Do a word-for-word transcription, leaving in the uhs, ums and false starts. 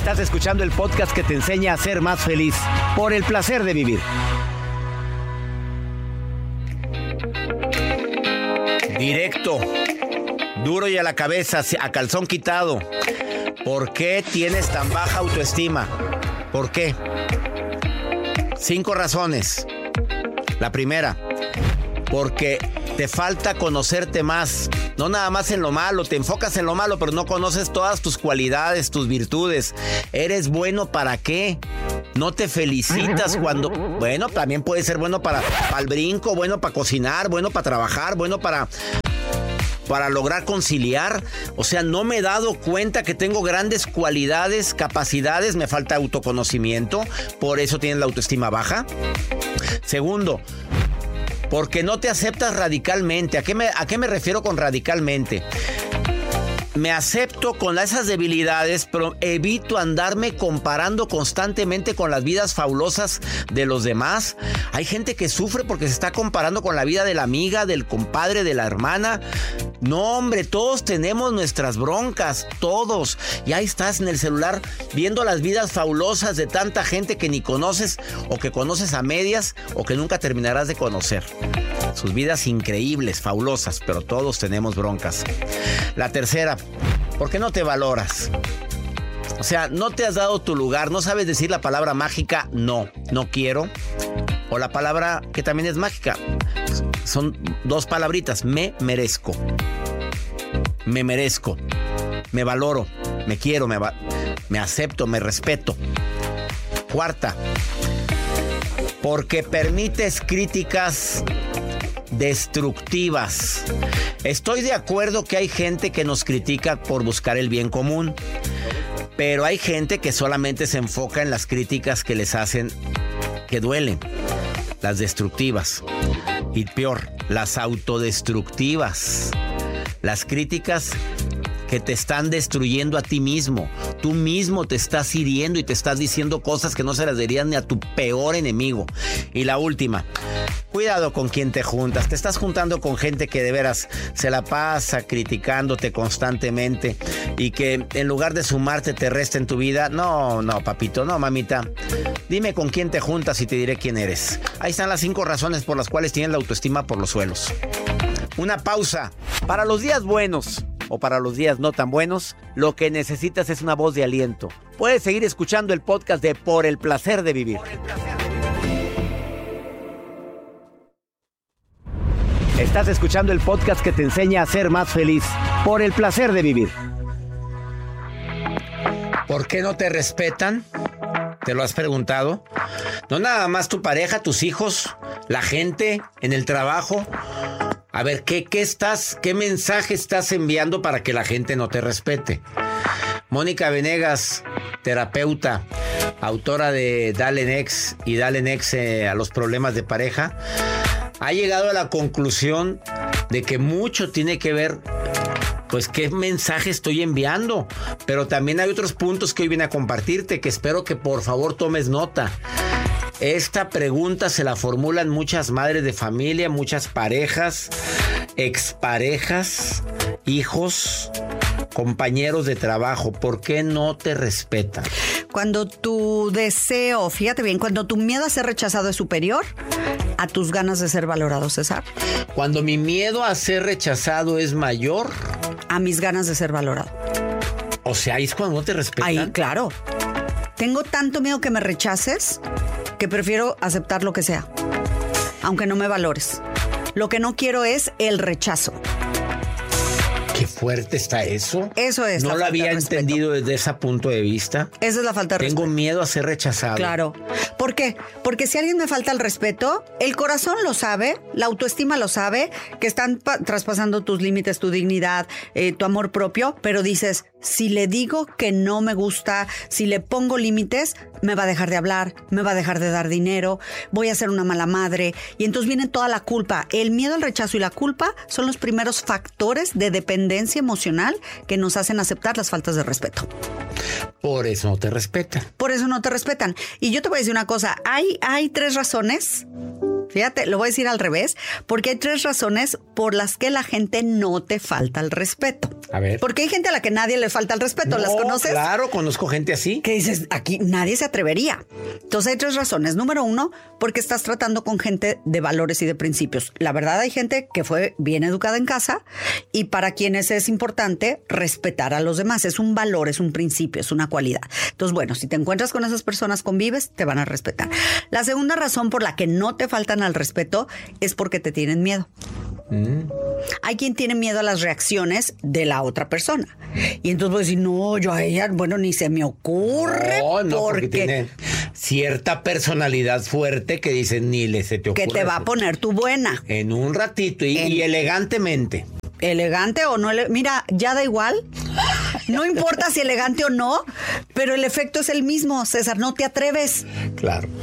Estás escuchando el podcast que te enseña a ser más feliz por el placer de vivir. Directo, duro y a la cabeza, a calzón quitado. ¿Por qué tienes tan baja autoestima? ¿Por qué? Cinco razones. La primera, porque te falta conocerte más. No nada más en lo malo, te enfocas en lo malo, pero no conoces todas tus cualidades, tus virtudes. ¿Eres bueno para qué? No te felicitas cuando... Bueno, también puede ser bueno para, para el brinco, bueno para cocinar, bueno para trabajar, bueno para... para lograr conciliar. O sea, no me he dado cuenta que tengo grandes cualidades, capacidades, me falta autoconocimiento, por eso tienes la autoestima baja. Segundo, porque no te aceptas radicalmente. ¿A qué me, a qué me refiero con radicalmente? Me acepto con esas debilidades, pero evito andarme comparando constantemente con las vidas fabulosas de los demás. Hay gente que sufre porque se está comparando con la vida de la amiga, del compadre, de la hermana. No, hombre, todos tenemos nuestras broncas, todos. Y ahí estás en el celular viendo las vidas fabulosas de tanta gente que ni conoces o que conoces a medias o que nunca terminarás de conocer. Sus vidas increíbles, fabulosas, pero todos tenemos broncas. La tercera, ¿por qué no te valoras? O sea, no te has dado tu lugar, no sabes decir la palabra mágica, no, no quiero. O la palabra que también es mágica. Son dos palabritas, me merezco. Me merezco. Me valoro, me quiero, me, va- me acepto, me respeto. Cuarta, porque permites críticas destructivas. Estoy de acuerdo que hay gente que nos critica por buscar el bien común, pero hay gente que solamente se enfoca en las críticas que les hacen que duelen, las destructivas. Y peor, las autodestructivas. Las críticas que te están destruyendo a ti mismo. Tú mismo te estás hiriendo y te estás diciendo cosas que no se las dirían ni a tu peor enemigo. Y la última, cuidado con quién te juntas. Te estás juntando con gente que de veras se la pasa criticándote constantemente y que en lugar de sumarte te resta en tu vida. No, no, papito, no, mamita. Dime con quién te juntas y te diré quién eres. Ahí están las cinco razones por las cuales tienes la autoestima por los suelos. Una pausa. Para los días buenos o para los días no tan buenos, lo que necesitas es una voz de aliento. Puedes seguir escuchando el podcast de Por el Placer de Vivir. Estás escuchando el podcast que te enseña a ser más feliz. Por el Placer de Vivir. ¿Por qué no te respetan? ¿Te lo has preguntado? No nada más tu pareja, tus hijos, la gente en el trabajo. A ver, ¿qué, qué estás, qué mensaje estás enviando para que la gente no te respete? Mónica Venegas, terapeuta, autora de Dale Next y Dale Next eh, a los problemas de pareja, ha llegado a la conclusión de que mucho tiene que ver, pues, qué mensaje estoy enviando. Pero también hay otros puntos que hoy viene a compartirte que espero que por favor tomes nota. Esta pregunta se la formulan muchas madres de familia, muchas parejas, exparejas, hijos, compañeros de trabajo. ¿Por qué no te respetan? Cuando tu deseo, fíjate bien, cuando tu miedo a ser rechazado es superior a tus ganas de ser valorado, César. Cuando mi miedo a ser rechazado es mayor a mis ganas de ser valorado. O sea, ahí es cuando no te respetan. Ahí, claro. Tengo tanto miedo que me rechaces que prefiero aceptar lo que sea, aunque no me valores. Lo que no quiero es el rechazo. Qué fuerte está eso. Eso es. No lo había entendido desde ese punto de vista. Esa es la falta de respeto. Tengo miedo a ser rechazado. Claro. ¿Por qué? Porque si alguien me falta el respeto, el corazón lo sabe, la autoestima lo sabe, que están pa- traspasando tus límites, tu dignidad, eh, tu amor propio, pero dices, si le digo que no me gusta, si le pongo límites, me va a dejar de hablar, me va a dejar de dar dinero, voy a ser una mala madre. Y entonces viene toda la culpa. El miedo al rechazo y la culpa son los primeros factores de dependencia emocional que nos hacen aceptar las faltas de respeto. Por eso no te respetan. Por eso no te respetan. Y yo te voy a decir una cosa, hay, hay tres razones Fíjate, lo voy a decir al revés, porque hay tres razones por las que la gente no te falta el respeto. A ver. Porque hay gente a la que nadie le falta el respeto, No, ¿las conoces? Claro, conozco gente así. Que dices, aquí nadie se atrevería. Entonces hay tres razones. Número uno, porque estás tratando con gente de valores y de principios. La verdad, hay gente que fue bien educada en casa y para quienes es importante respetar a los demás. Es un valor, es un principio, es una cualidad. Entonces, bueno, si te encuentras con esas personas, convives, te van a respetar. La segunda razón por la que no te faltan al respeto es porque te tienen miedo. Mm. Hay quien tiene miedo a las reacciones de la otra persona. Y entonces voy a decir, no, yo a ella, bueno, ni se me ocurre. No, no, porque, porque tiene cierta personalidad fuerte que dicen, ni le se te ocurre. Que te va a poner tu buena. En un ratito y, en... y elegantemente. Elegante o no, ele- mira, ya da igual. No importa si elegante o no, pero el efecto es el mismo, César, no te atreves. Claro.